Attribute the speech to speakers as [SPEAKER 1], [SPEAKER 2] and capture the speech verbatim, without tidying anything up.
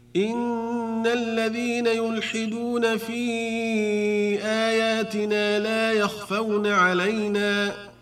[SPEAKER 1] إن الذين يلحدون في آياتنا لا يخفون علينا